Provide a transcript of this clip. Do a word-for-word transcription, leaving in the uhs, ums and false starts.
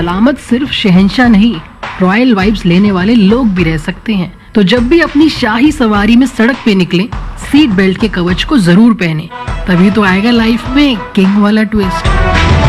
सलामत सिर्फ शहंशाह नहीं, रॉयल वाइब्स लेने वाले लोग भी रह सकते हैं। तो जब भी अपनी शाही सवारी में सड़क पे निकलें, सीट बेल्ट के कवच को जरूर पहने, तभी तो आएगा लाइफ में किंग वाला ट्विस्ट।